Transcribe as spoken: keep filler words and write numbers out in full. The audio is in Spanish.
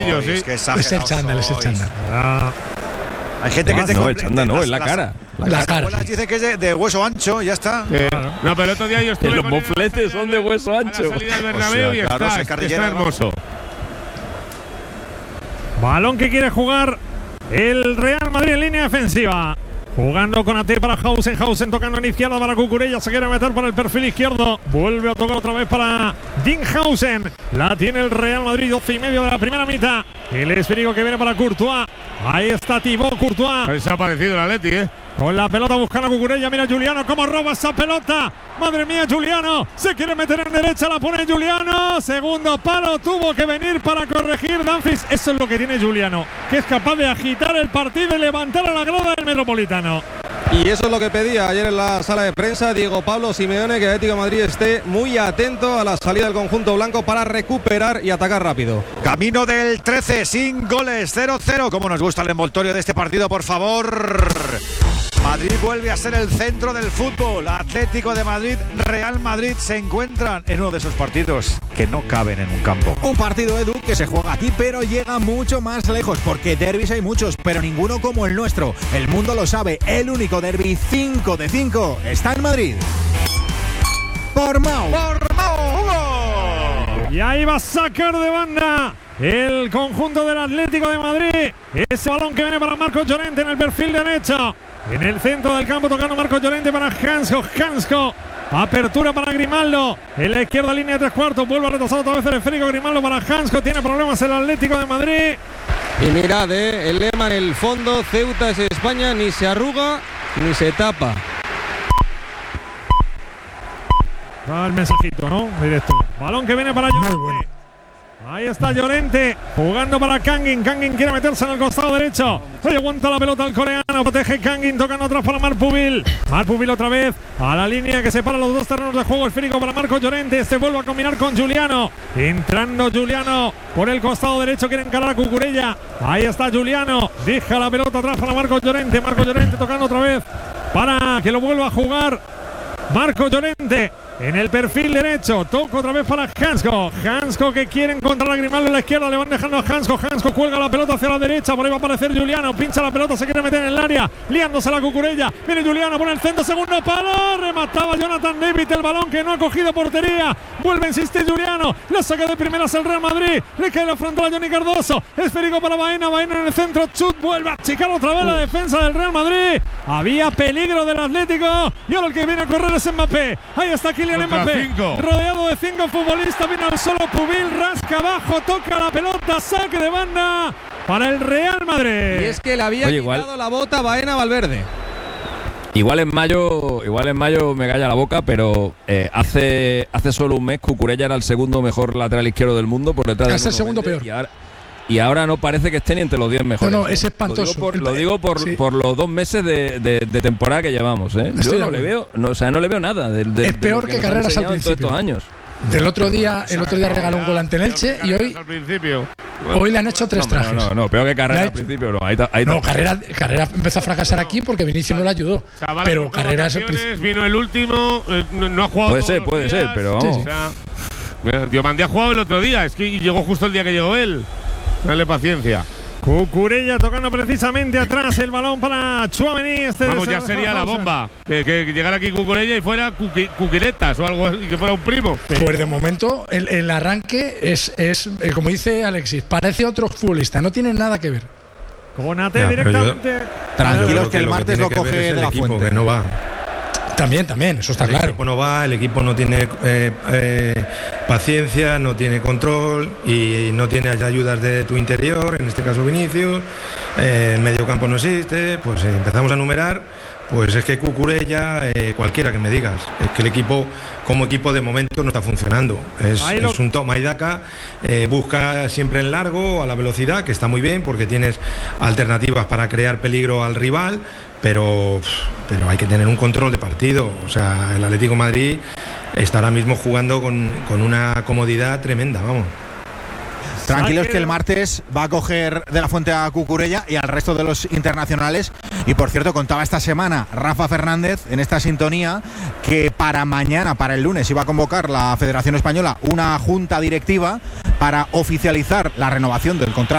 Yo, sí. Es que es el chándal, es el chándal. Ah. Hay gente que te no, el chándal no, es la cara. La, la cara. Las dice que es de, de hueso ancho, ya está. Eh, no, pero el otro día yo estuve. Los mofletes son de hueso ancho. A la salida del Bernabéu O sea, y claro, está, se está hermoso. Balón que quiere jugar el Real Madrid en línea defensiva. Jugando con A T para Hausen, Hausen tocando en izquierda para Cucurella, se quiere meter por el perfil izquierdo, vuelve a tocar otra vez para Dinghausen, la tiene el Real Madrid, doce y medio de la primera mitad, el esférico que viene para Courtois, ahí está Thibaut Courtois. Ahí se ha aparecido el Atleti, eh. Con la pelota buscando a Cucurella, mira Juliano cómo roba esa pelota, madre mía Juliano, se quiere meter en derecha, la pone Juliano, segundo palo, tuvo que venir para corregir Dumfries, eso es lo que tiene Juliano, que es capaz de agitar el partido y levantar a la grada del Metropolitano. Y eso es lo que pedía ayer en la sala de prensa Diego Pablo Simeone, que el Atlético de Madrid esté muy atento a la salida del conjunto blanco para recuperar y atacar rápido. Camino del trece, sin goles, cero cero. Como nos gusta el envoltorio de este partido, por favor. Madrid vuelve a ser el centro del fútbol. Atlético de Madrid, Real Madrid se encuentran en uno de esos partidos que no caben en un campo. Un partido, Edu, que se juega aquí, pero llega mucho más lejos, porque derbis hay muchos, pero ninguno como el nuestro. El mundo lo sabe, el único derbi cinco de cinco está en Madrid. Por Mau. Por Mau, Hugo. Y ahí va a sacar de banda el conjunto del Atlético de Madrid. Ese balón que viene para Marcos Llorente en el perfil derecho. En el centro del campo tocando Marcos Llorente para Hansko. Hansko. Apertura para Grimaldo. En la izquierda línea de tres cuartos. Vuelve a retrasar otra vez el esférico Grimaldo para Hansko. Tiene problemas el Atlético de Madrid. Y mirad, eh, el lema en el fondo. Ceuta es España. Ni se arruga ni se tapa. Va el mensajito, ¿no? Directo. Balón que viene para Llorente. Muy bueno. Ahí está Llorente, jugando para Kangin. Kangin quiere meterse en el costado derecho. Ahí aguanta la pelota el coreano. Protege Kangin, tocando atrás para Marpubil. Marpubil otra vez a la línea que separa los dos terrenos de juego. Esférico para Marcos Llorente. Este vuelve a combinar con Juliano. Entrando Juliano por el costado derecho. Quiere encarar a Cucurella. Ahí está Juliano. Deja la pelota atrás para Marcos Llorente. Marcos Llorente tocando otra vez para que lo vuelva a jugar Marcos Llorente. En el perfil derecho, toca otra vez para Hansko. Hansko que quiere encontrar a Grimaldo en la izquierda, le van dejando a Hansko. Hansko cuelga la pelota hacia la derecha, por ahí va a aparecer Juliano. Pincha la pelota, se quiere meter en el área, liándose la Cucurella. Viene Juliano por el centro, segundo palo. Remataba Jonathan David, el balón que no ha cogido portería. Vuelve a insistir Juliano, la saca de primeras el Real Madrid. Le cae la frontal a Johnny Cardoso. Esférico para Baena, Baena en el centro. Chut, vuelve a achicar otra vez la defensa del Real Madrid. Había peligro del Atlético. Y ahora el que viene a correr es Mbappé. Ahí está Kylian Mbappé, cinco. Rodeado de cinco futbolistas, viene al solo Pubil, rasca abajo, toca la pelota, saque de banda para el Real Madrid. Y es que le había Oye, quitado igual, la bota Baena Valverde. Igual en mayo, igual en mayo me calla la boca, pero eh, hace hace solo un mes Cucurella era el segundo mejor lateral izquierdo del mundo por detrás de es el segundo peor. Y ahora, y ahora no parece que esté ni entre los diez mejores. No, no, es espantoso. Lo digo por, lo digo por, sí. por los dos meses de, de, de temporada que llevamos, ¿eh? Yo no le veo, no, o sea, no le veo nada. De, de, es peor de que, que Carreras al principio. Estos años. Del otro día, el otro día regaló un gol ante el Elche y hoy, hoy le han hecho tres no, trajes. No, no, no, peor que Carreras al principio. No, ahí ta, ahí ta. no Carreras, Carreras empezó a fracasar aquí porque Vinicius no le ayudó. Chaval, pero Carreras vino el último, eh, no, no ha jugado. Puede ser, puede días, ser, pero vamos. Sí, sí. O sea, Diomandé ha jugado el otro día, es que llegó justo el día que llegó él. Dale paciencia. Cucurella tocando precisamente atrás el balón para Tchouaméni. Este Vamos, ya sería la bomba. Que, que, que llegara aquí Cucurella y fuera cuqui, Cuquiretas o algo, y que fuera un primo. Pues de momento el, el arranque es, es, como dice Alexis, parece otro futbolista, no tiene nada que ver. Con A T directamente. Tranquilos que el martes lo coge de la fuente. Que no va. También, también, eso está el claro. El equipo no va, el equipo no tiene eh, eh, paciencia, no tiene control y no tiene ayudas de tu interior, en este caso Vinicius, eh, el medio campo no existe, pues eh, empezamos a numerar, pues es que Cucurella, eh, cualquiera que me digas, es que el equipo como equipo de momento no está funcionando, es, es un toma y daca, eh, busca siempre en largo, a la velocidad, que está muy bien porque tienes alternativas para crear peligro al rival, pero, pero hay que tener un control de partido. O sea, el Atlético de Madrid está ahora mismo jugando con, con una comodidad tremenda, vamos. Tranquilos que el martes va a coger de la fuente a Cucurella y al resto de los internacionales. Y por cierto, contaba esta semana Rafa Fernández en esta sintonía que para mañana, para el lunes, iba a convocar la Federación Española una junta directiva para oficializar la renovación del contrato